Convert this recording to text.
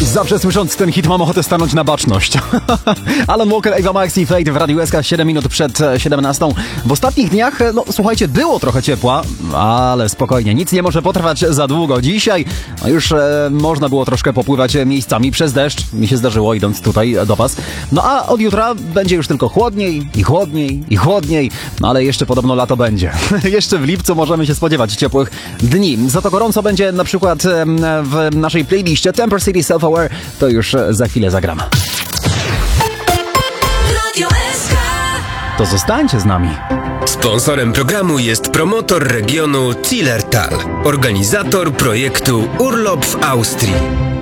Zawsze słysząc ten hit mam ochotę stanąć na baczność. Alan Walker, Ava Max i Fate w Radiu SK 7 minut przed 17. W ostatnich dniach, słuchajcie, było trochę ciepła, ale spokojnie, nic nie może potrwać za długo. Dzisiaj już można było troszkę popływać miejscami przez deszcz. Mi się zdarzyło, idąc tutaj do was. A od jutra będzie już tylko chłodniej i chłodniej i chłodniej. Ale jeszcze podobno lato będzie. Jeszcze w lipcu możemy się spodziewać ciepłych dni. Za to gorąco będzie na przykład w naszej playliście Temper City Self-Aware. To już za chwilę zagram. To zostańcie z nami. Sponsorem programu jest promotor regionu Zillertal, organizator projektu Urlop w Austrii.